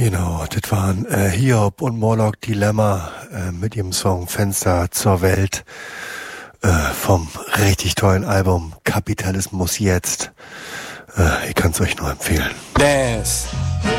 Genau, das waren Hiob und Morlock Dilemma mit ihrem Song Fenster zur Welt vom richtig tollen Album Kapitalismus jetzt. Ich kann es euch nur empfehlen. Dance.